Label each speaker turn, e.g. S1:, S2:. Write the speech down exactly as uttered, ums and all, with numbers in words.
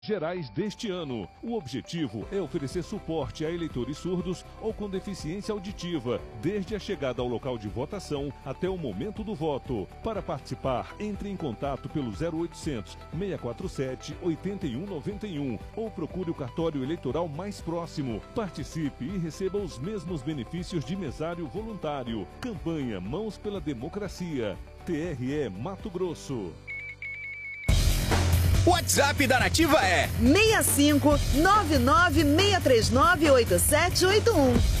S1: Gerais deste ano. O objetivo é oferecer suporte a eleitores surdos ou com deficiência auditiva, desde a chegada ao local de votação até o momento do voto. Para participar, entre em contato pelo zero oitocentos, seis quatro sete, oito um nove um ou procure o cartório eleitoral mais próximo. Participe e receba os mesmos benefícios de mesário voluntário. Campanha Mãos pela Democracia. T R E Mato Grosso.
S2: O WhatsApp da Nativa é
S3: seis cinco nove nove seis três nove oito sete oito um.